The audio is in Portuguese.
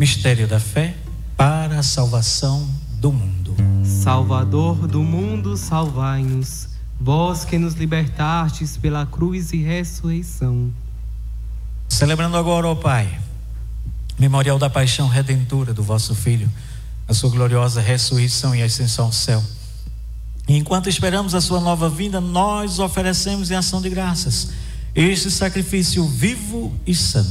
Mistério da fé para a salvação do mundo. Salvador do mundo, salvai-nos. Vós que nos libertastes pela cruz e ressurreição. Celebrando agora, ó Pai, memorial da paixão redentora do vosso Filho, a sua gloriosa ressurreição e ascensão ao céu. E enquanto esperamos a sua nova vinda, nós oferecemos em ação de graças este sacrifício vivo e santo,